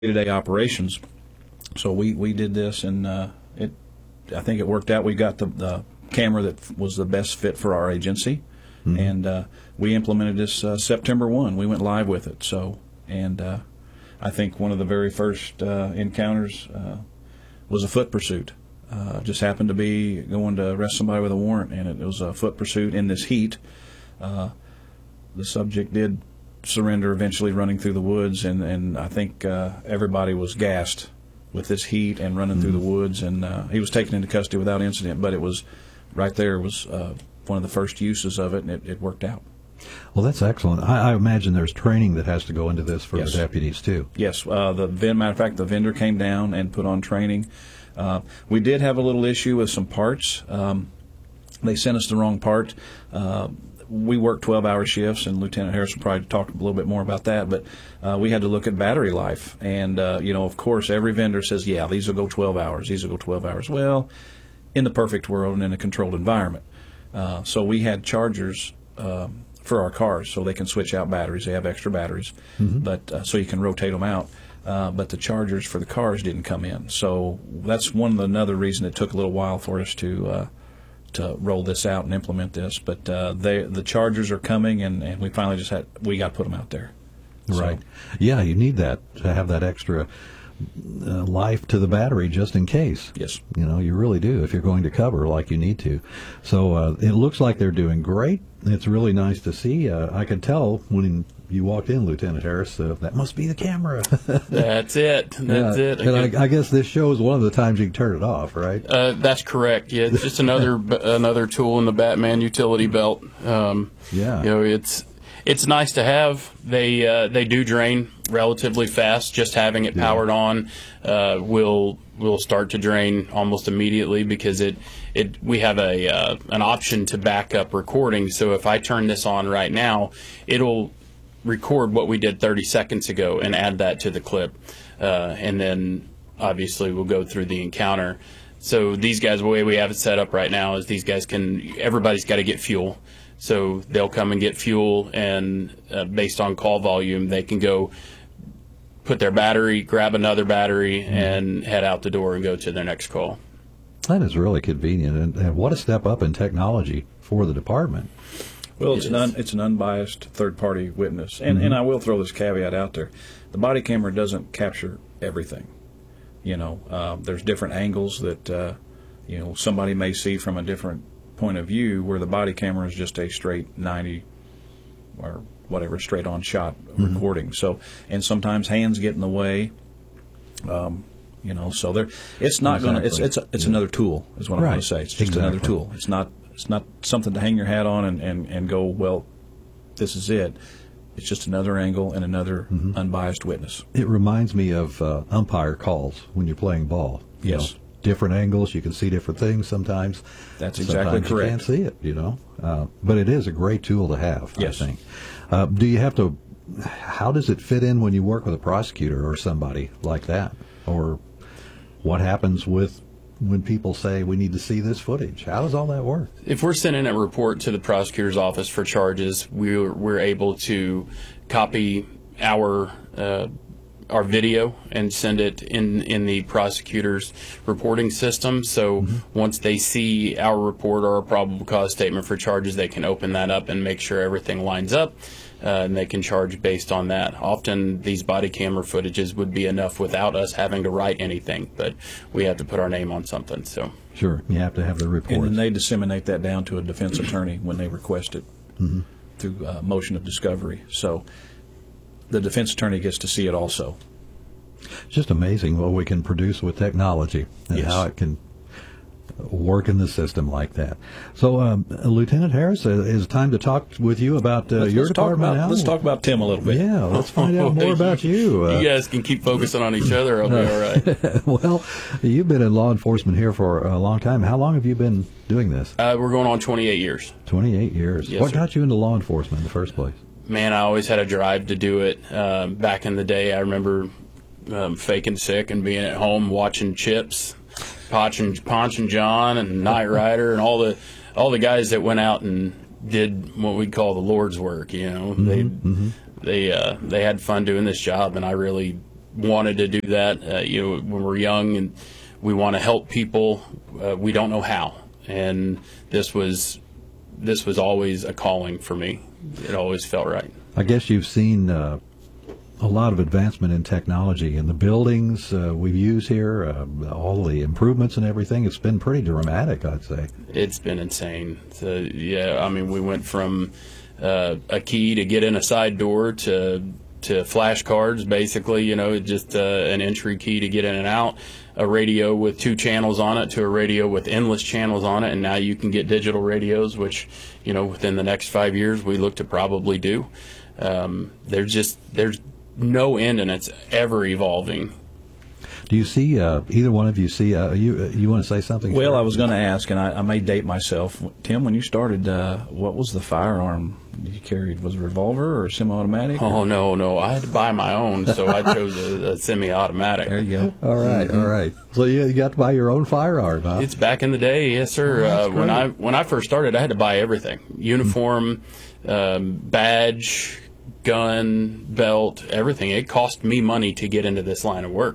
day-to-day operations. So we did this, and I think it worked out. We got the camera that was the best fit for our agency, and we implemented this September 1. We went live with it. So, and I think one of the very first encounters was a foot pursuit. Just happened to be going to arrest somebody with a warrant, and it was a foot pursuit in this heat. The subject did surrender eventually, running through the woods, and I think everybody was gassed with this heat and running through the woods, and he was taken into custody without incident. But it was right there was one of the first uses of it, and it worked out. Well, that's excellent. I imagine there's training that has to go into this for Yes. the deputies too. Yes, matter of fact, the vendor came down and put on training. We did have a little issue with some parts. They sent us the wrong part. We worked 12-hour shifts, and Lieutenant Harris will probably talk a little bit more about that, but we had to look at battery life. And, of course, every vendor says, yeah, these will go 12 hours, these will go 12 hours. Well, in the perfect world and in a controlled environment. So we had chargers for our cars so they can switch out batteries. They have extra batteries, but so you can rotate them out. But the chargers for the cars didn't come in. So that's another reason it took a little while for us to roll this out and implement this, but the chargers are coming, and we finally we got to put them out there. Right. Yeah, you need that to have that extra life to the battery just in case. Yes. You really do if you're going to cover like you need to. So it looks like they're doing great. It's really nice to see. I could tell when you walked in, Lieutenant Harris, that must be the camera. That's it. That's it. And I guess this shows one of the times you can turn it off, right? That's correct. Yeah, it's just another tool in the Batman utility belt. It's nice to have. They do drain relatively fast. Just having it powered on will start to drain almost immediately because we have an option to back up recording. So if I turn this on right now, it'll record what we did 30 seconds ago and add that to the clip, and then obviously we'll go through the encounter. So these guys, the way we have it set up right now is everybody's got to get fuel. So they'll come and get fuel, and based on call volume, they can go put their battery, grab another battery, and head out the door and go to their next call. That is really convenient, and what a step up in technology for the department. Well, it's an unbiased third-party witness, and I will throw this caveat out there: the body camera doesn't capture everything. There's different angles that somebody may see from a different point of view, where the body camera is just a straight 90 or whatever straight-on shot recording. So, and sometimes hands get in the way. So it's not going to. It's another tool, is what I'm going to say. It's just another tool. It's not something to hang your hat on and go, well, this is it. It's just another angle and another unbiased witness. It reminds me of umpire calls when you're playing ball. Yes. Different angles, you can see different things sometimes. That's exactly correct. You can't see it, but it is a great tool to have, yes. I think. Do you have to, how does it fit in when you work with a prosecutor or somebody like that? Or what happens when people say, we need to see this footage? How does all that work? If we're sending a report to the prosecutor's office for charges, we're able to copy our video and send it in the prosecutor's reporting system. So once they see our report or our probable cause statement for charges, they can open that up and make sure everything lines up, and they can charge based on that. Often these body camera footages would be enough without us having to write anything, but we have to put our name on something. So sure, you have to have the report. And then they disseminate that down to a defense attorney when they request it through motion of discovery. So the defense attorney gets to see it also. It's just amazing what we can produce with technology and how it can work in the system like that. So, Lieutenant Harris, it's time to talk with you about your department now. Let's talk about Tim a little bit. Yeah, let's find out more about you. You guys can keep focusing on each other. I'll be all right. Well, you've been in law enforcement here for a long time. How long have you been doing this? We're going on 28 years. 28 years. Yes, what sir. got you into law enforcement in the first place? Man, I always had a drive to do it. Back in the day, I remember faking sick and being at home watching Chips, Ponch and John and Knight Rider and all the guys that went out and did what we call the Lord's work. They had fun doing this job, and I really wanted to do that. When we're young and we want to help people, we don't know how. And this was always a calling for me. It always felt right. I guess you've seen a lot of advancement in technology in the buildings we use here, all the improvements and everything. It's been pretty dramatic, I'd say. It's been insane. So, yeah, I mean, we went from a key to get in a side door to flashcards, basically, just an entry key to get in and out, a radio with 2 channels on it to a radio with endless channels on it, and now you can get digital radios, which, within the next 5 years we look to probably do. There's no end, and it's ever evolving. Do you see, either one of you see, you want to say something? Well, I was going to ask, and I may date myself. Tim, when you started, what was the firearm you carried? Was it a revolver or semi-automatic? Oh, no. I had to buy my own, so I chose a semi-automatic. There you go. All right. So you got to buy your own firearm, huh? It's back in the day, yes, sir. When I first started, I had to buy everything. Uniform, badge, gun, belt, everything. It cost me money to get into this line of work.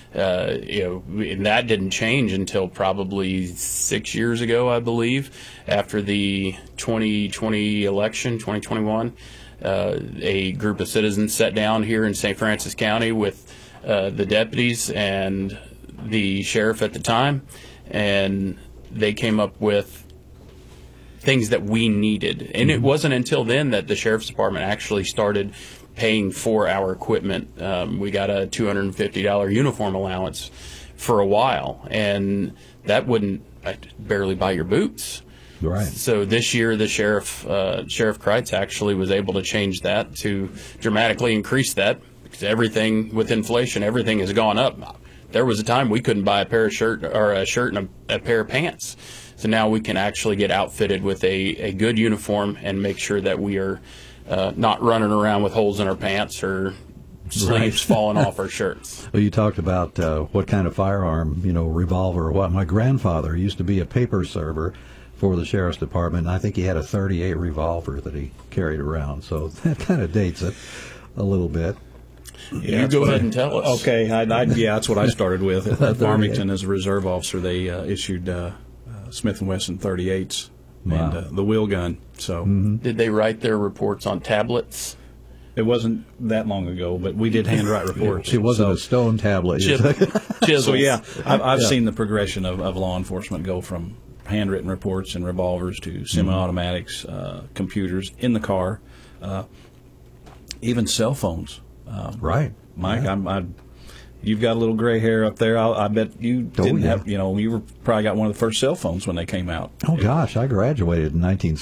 And that didn't change until probably 6 years ago, I believe, after the 2020 election, 2021. A group of citizens sat down here in St. Francis County with the deputies and the sheriff at the time, and they came up with things that we needed. And it wasn't until then that the sheriff's department actually started paying for our equipment. We got a $250 uniform allowance for a while, and that wouldn't barely buy your boots. Right. So this year, the Sheriff Kreitz actually was able to change that to dramatically increase that, because everything with inflation, everything has gone up. There was a time we couldn't buy a shirt and a pair of pants. So now we can actually get outfitted with a good uniform and make sure that we are not running around with holes in our pants or sleeves falling off our shirts. Well, you talked about what kind of firearm, revolver or what. My grandfather used to be a paper server for the sheriff's department, and I think he had a .38 revolver that he carried around. So that kind of dates it a little bit. Yeah, you go ahead and tell us. Okay, that's what I started with. At Farmington, as a reserve officer, they issued Smith & Wesson .38s. Wow. And the wheel gun. So, Did they write their reports on tablets? It wasn't that long ago, but we did handwrite reports. It wasn't a stone tablet. So yeah, I've seen the progression of law enforcement go from handwritten reports and revolvers to semi-automatics, computers in the car, even cell phones. Right, Mike. Yeah. You've got a little gray hair up there. I bet you didn't have. You probably got one of the first cell phones when they came out. Oh gosh, I graduated in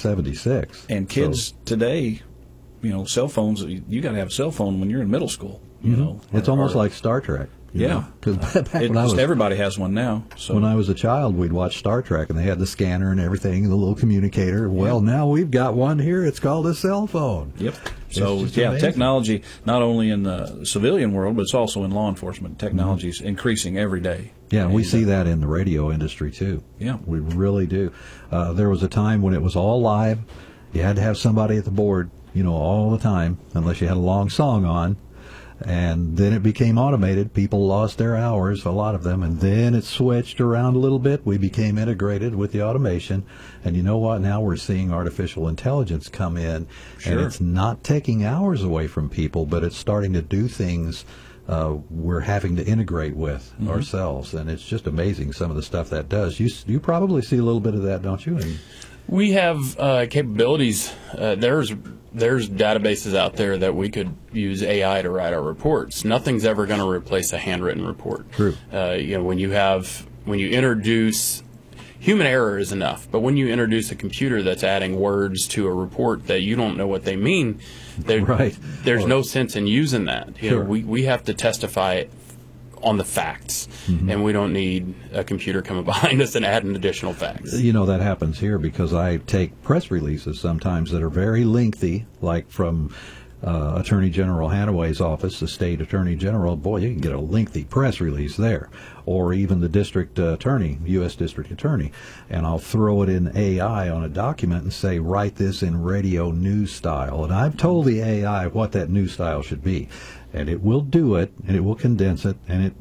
1976. And kids today, cell phones. You got to have a cell phone when you're in middle school. It's almost like Star Trek. Yeah, because everybody has one now. So when I was a child, we'd watch Star Trek, and they had the scanner and everything, the little communicator. Well, now we've got one here. It's called a cell phone. Yep. So technology not only in the civilian world, but it's also in law enforcement. Technology is increasing every day. Yeah, and we see that in the radio industry too. Yeah, we really do. There was a time when it was all live. You had to have somebody at the board, all the time, unless you had a long song on. And then it became automated. People lost their hours, a lot of them, and then it switched around a little bit. We became integrated with the automation. And you know what? Now we're seeing artificial intelligence come in, and it's not taking hours away from people, but it's starting to do things we're having to integrate with ourselves. And it's just amazing, some of the stuff that does. You probably see a little bit of that, don't you? We have capabilities. There's databases out there that we could use AI to write our reports. Nothing's ever going to replace a handwritten report. True. When you introduce human error is enough, but when you introduce a computer that's adding words to a report that you don't know what they mean, there's no sense in using that. We have to testify on the facts, and we don't need a computer coming behind us and adding additional facts. That happens here because I take press releases sometimes that are very lengthy, like from Attorney General Hanaway's office, the state attorney general. Boy, you can get a lengthy press release there. Or even the district attorney, U.S. district attorney. And I'll throw it in AI on a document and say, write this in radio news style. And I've told the AI what that news style should be. and it will do it, and it will condense it, and it